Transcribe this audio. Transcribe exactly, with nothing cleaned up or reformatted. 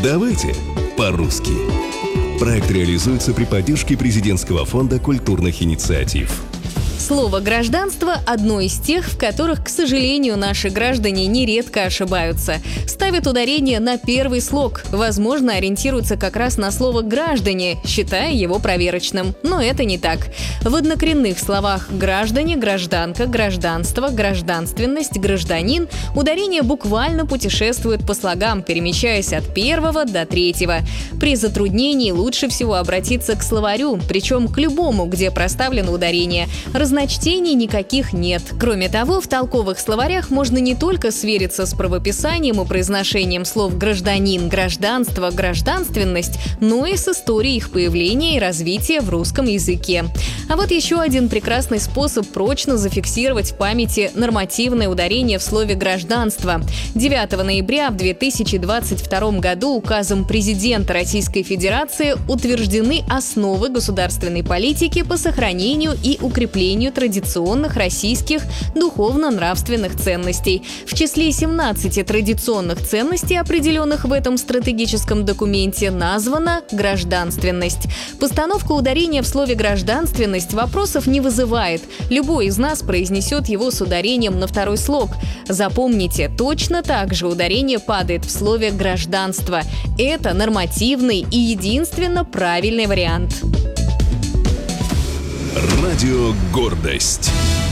Давайте по-русски. Проект реализуется при поддержке Президентского фонда культурных инициатив. Слово «гражданство» – одно из тех, в которых, к сожалению, наши граждане нередко ошибаются. Ставят ударение на первый слог, возможно, ориентируются как раз на слово «граждане», считая его проверочным. Но это не так. В однокоренных словах «граждане», «гражданка», «гражданство», «гражданственность», «гражданин» ударение буквально путешествует по слогам, перемещаясь от первого до третьего. При затруднении лучше всего обратиться к словарю, причем к любому, где проставлено ударение. Разночтений никаких нет. Кроме того, в толковых словарях можно не только свериться с правописанием и произношением слов «гражданин», «гражданство», «гражданственность», но и с историей их появления и развития в русском языке. А вот еще один прекрасный способ прочно зафиксировать в памяти нормативное ударение в слове «гражданство». девятого ноября в две тысячи двадцать втором году указом президента Российской Федерации утверждены основы государственной политики по сохранению и укреплению традиционных российских духовно-нравственных ценностей. В числе семнадцати традиционных ценностей, определенных в этом стратегическом документе, названа гражданственность. Постановка ударения в слове «гражданственность» вопросов не вызывает. Любой из нас произнесет его с ударением на второй слог. Запомните, точно так же ударение падает в слове «гражданство». Это нормативный и единственно правильный вариант. Радио «Гордость».